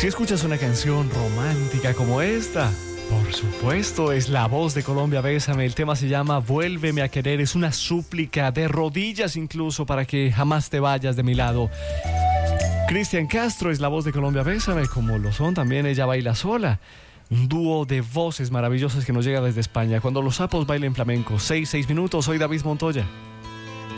Si escuchas una canción romántica como esta, por supuesto, es La Voz de Colombia, Bésame. El tema se llama Vuélveme a querer. Es una súplica de rodillas incluso para que jamás te vayas de mi lado. Cristian Castro es La Voz de Colombia, Bésame, como lo son también Ella Baila Sola. Un dúo de voces maravillosas que nos llega desde España. Cuando los sapos bailen flamenco. 6 minutos. Soy David Montoya.